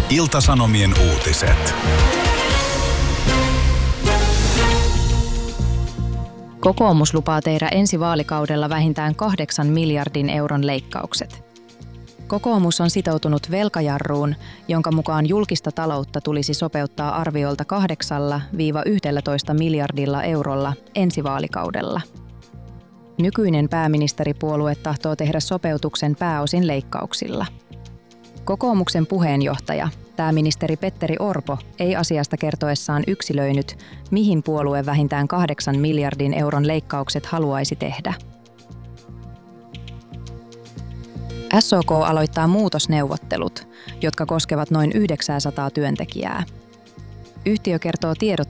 Ilta-Sanomien uutiset. Kokoomus lupaa tehdä ensi vaalikaudella vähintään 8 miljardin euron leikkaukset. Kokoomus on sitoutunut velkajarruun, jonka mukaan julkista taloutta tulisi sopeuttaa arviolta 8–11 miljardilla eurolla ensi vaalikaudella. Nykyinen pääministeripuolue tahtoo tehdä sopeutuksen pääosin leikkauksilla. Kokoomuksen puheenjohtaja, pääministeri Petteri Orpo, ei asiasta kertoessaan yksilöinyt, mihin puolue vähintään 8 miljardin euron leikkaukset haluaisi tehdä. SOK aloittaa muutosneuvottelut, jotka koskevat noin 900 työntekijää. Yhtiö kertoo